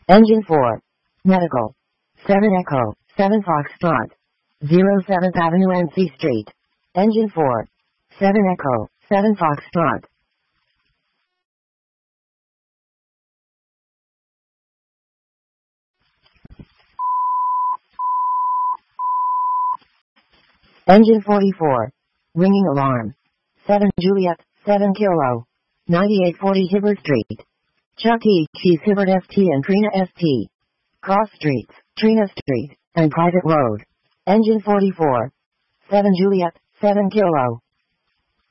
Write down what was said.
Engine 4. Medical. 7 Echo, 7 Foxtrot. 07th Avenue NC Street. Engine 4. 7 Echo, 7 Foxtrot. Engine 44. Ringing alarm. 7 Juliet, 7 Kilo. 9840 Hibbert Street. Chuck E. Cheese Hibbert ST and Trina ST. Cross Streets, Trina Street, and Private Road. Engine 44. 7 Juliet, 7 Kilo.